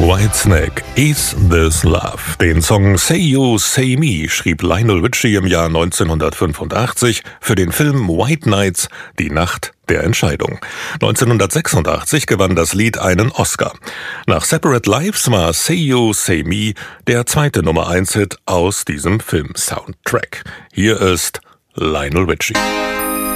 Whitesnake, Is This Love? Den Song Say You, Say Me schrieb Lionel Richie im Jahr 1985 für den Film White Nights, die Nacht der Entscheidung. 1986 gewann das Lied einen Oscar. Nach Separate Lives war Say You, Say Me der zweite Nummer-1-Hit aus diesem Film-Soundtrack. Hier ist Lionel Richie.